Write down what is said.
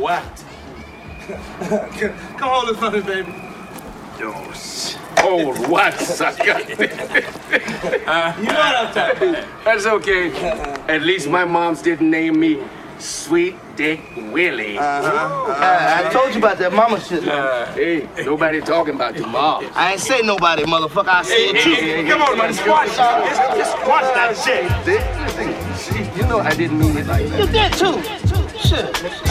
what? Come hold this for me, baby. Hold what, sucker? You know what I'm talking about. That's okay. At least my moms didn't name me Sweet Dick Willie. I told you about that mama shit. Hey, nobody talking about your mom. I ain't say nobody, motherfucker. I said you. Come on, man, squash just squash that shit. You know I didn't mean it like that. You did too. Shit.